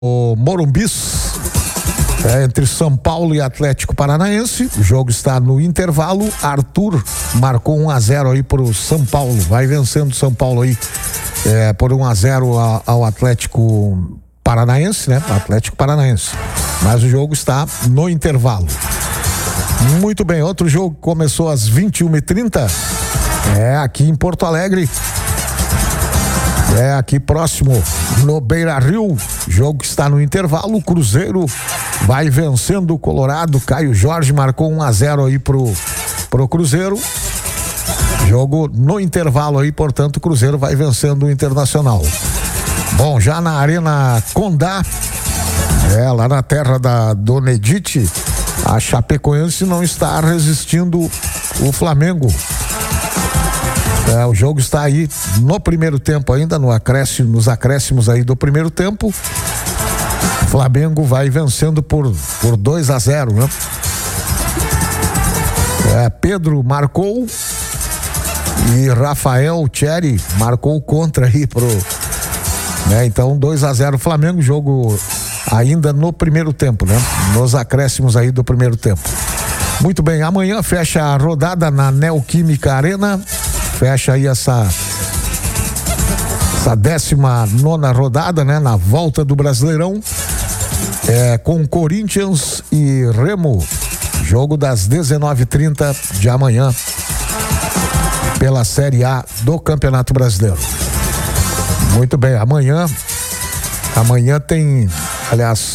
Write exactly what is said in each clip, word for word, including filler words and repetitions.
o Morumbis, é, entre São Paulo e Atlético Paranaense. O jogo está no intervalo. Arthur marcou um a zero aí pro São Paulo. Vai vencendo São Paulo aí é, por um a zero ao, ao Atlético Paranaense, né? Atlético Paranaense. Mas o jogo está no intervalo. Muito bem, outro jogo começou às vinte e uma e trinta. É aqui em Porto Alegre. É aqui próximo no Beira-Rio. Jogo que está no intervalo. O Cruzeiro vai vencendo o Colorado. Caio Jorge marcou um a zero aí pro, pro Cruzeiro. Jogo no intervalo aí, portanto, o Cruzeiro vai vencendo o Internacional. Bom, já na Arena Condá, é, lá na terra da Dona Edith, a Chapecoense não está resistindo o Flamengo. É, o jogo está aí no primeiro tempo ainda, no acréscimo, nos acréscimos aí do primeiro tempo. O Flamengo vai vencendo por, por dois a zero, né? É, Pedro marcou e Rafael Thierry marcou contra aí pro, né? Então dois a zero Flamengo, jogo ainda no primeiro tempo, né? Nos acréscimos aí do primeiro tempo. Muito bem, amanhã fecha a rodada na Neoquímica Arena. Fecha aí essa essa décima nona rodada, né? Na volta do Brasileirão, é, com Corinthians e Remo, jogo das dezenove e trinta de amanhã pela Série A do Campeonato Brasileiro. Muito bem, amanhã amanhã tem, aliás,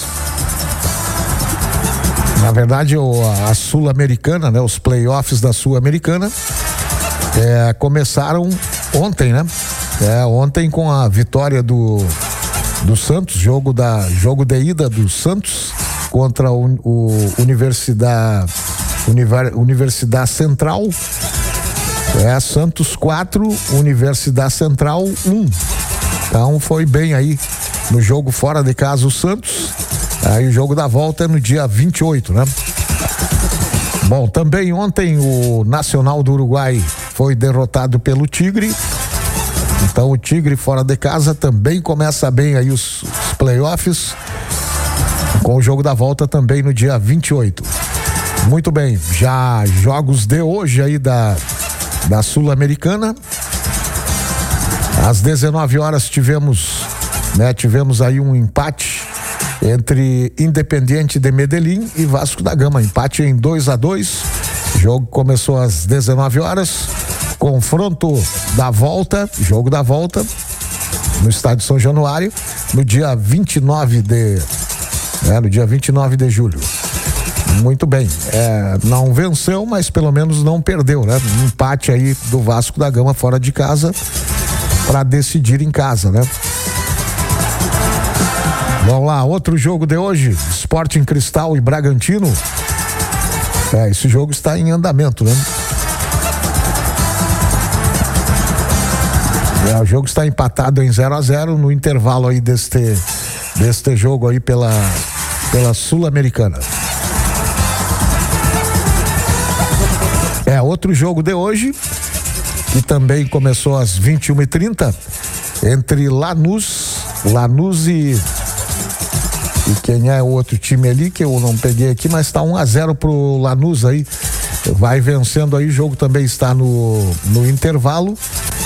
na verdade a Sul-Americana, né? Os playoffs da Sul-Americana É, começaram ontem, né? É, ontem com a vitória do, do Santos, jogo, da, jogo de ida do Santos contra o, o Universidade, Univer, Universidade Central. É, Santos quatro, Universidade Central um. Então foi bem aí no jogo fora de casa o Santos. Aí o jogo da volta é no dia vinte e oito, né? Bom, também ontem o Nacional do Uruguai foi derrotado pelo Tigre. Então o Tigre fora de casa também começa bem aí os, os playoffs, com o jogo da volta também no dia vinte e oito. Muito bem, já jogos de hoje aí da, da Sul-Americana. Às dezenove horas tivemos, né, tivemos aí um empate entre Independiente de Medellín e Vasco da Gama, empate em dois a dois. O jogo começou às dezenove horas. Confronto da volta, jogo da volta no estádio São Januário, no dia vinte e nove de, né, no dia vinte e nove de julho. Muito bem, é, não venceu, mas pelo menos não perdeu, né? Um empate aí do Vasco da Gama fora de casa para decidir em casa, né? Vamos lá, outro jogo de hoje, Sporting Cristal e Bragantino. É, esse jogo está em andamento, né? É, o jogo está empatado em zero a zero no intervalo aí deste, deste jogo aí pela, pela Sul-Americana. É, outro jogo de hoje, que também começou às vinte e uma e trinta, entre Lanús, Lanús e... E quem é o outro time ali, que eu não peguei aqui, mas tá um a zero pro Lanús aí. Vai vencendo aí, o jogo também está no, no intervalo.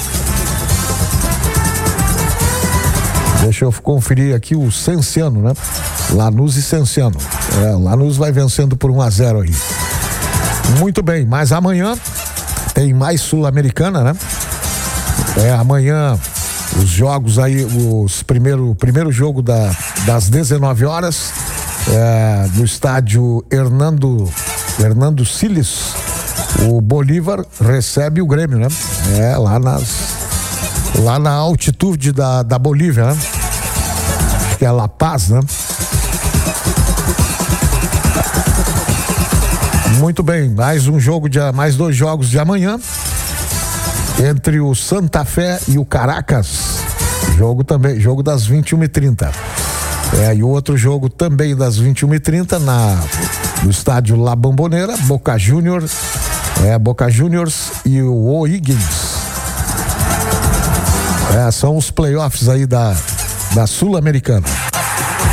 Deixa eu conferir aqui o Cenciano, né? Lanús e Cenciano. É, Lanús vai vencendo por um a zero aí. Muito bem, mas amanhã tem mais Sul-Americana, né? É, amanhã os jogos aí, os primeiro, primeiro jogo da, das dezenove horas, é, no estádio Hernando, Hernando Siles, o Bolívar recebe o Grêmio, né? É, lá nas, lá na altitude da, da Bolívia, né? Acho que é La Paz, né? Muito bem, mais um jogo de, mais dois jogos de amanhã, entre o Santa Fé e o Caracas, jogo também, jogo das vinte e uma e trinta. É, e o outro jogo também das vinte e uma e trinta na, no estádio La Bombonera, Boca Juniors, é, Boca Juniors e o O'Higgins. É, são os playoffs aí da, da Sul-Americana.